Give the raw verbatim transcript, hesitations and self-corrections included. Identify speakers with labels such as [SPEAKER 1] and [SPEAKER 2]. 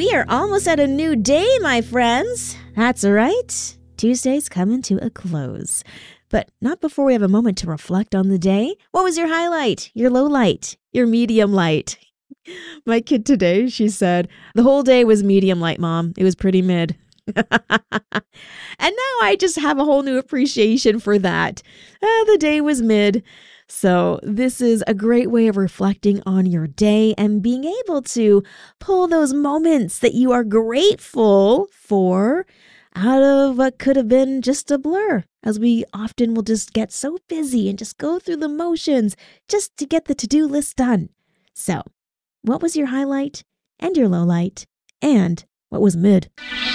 [SPEAKER 1] We are almost at a new day, my friends. That's right. Tuesday's coming to a close. But not before we have a moment to reflect on the day. What was your highlight, your low light, your medium light? My kid today, she said, the whole day was medium light, Mom. It was pretty mid. And now I just have a whole new appreciation for that. Uh, the day was mid. So this is a great way of reflecting on your day and being able to pull those moments that you are grateful for out of what could have been just a blur, as we often will just get so busy and just go through the motions just to get the to-do list done. So what was your highlight and your low light, and what was mid?